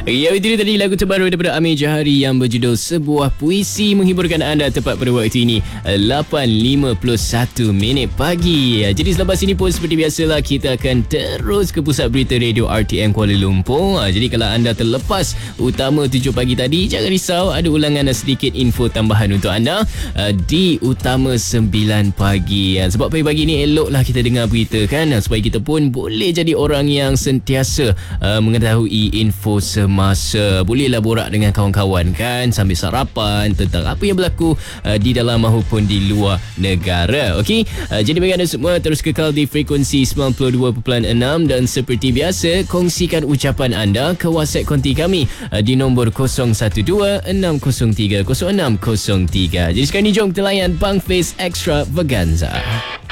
Ya, itu dia tadi lagu terbaru daripada Amir Jahari yang berjudul Sebuah Puisi, menghiburkan anda tepat pada waktu ini 8.51 pagi. Jadi selepas ini pun seperti biasalah kita akan terus ke pusat berita radio RTM Kuala Lumpur. Jadi kalau anda terlepas utama 7 pagi tadi, jangan risau, ada ulangan dan sedikit info tambahan untuk anda di utama 9 pagi. Sebab pagi-pagi ni eloklah kita dengar berita kan, supaya kita pun boleh jadi orang yang sentiasa mengetahui info semasa. Bolehlah borak dengan kawan-kawan kan, sambil sarapan tentang apa yang berlaku di dalam maupun di luar negara. Okey, jadi bagi anda semua terus kekal di frekuensi 92.6 dan seperti biasa kongsikan ucapan anda ke WhatsApp konti kami di nombor 012-603-0603. Jadi sekarang ni jom kita layan Bang Face Extravaganza.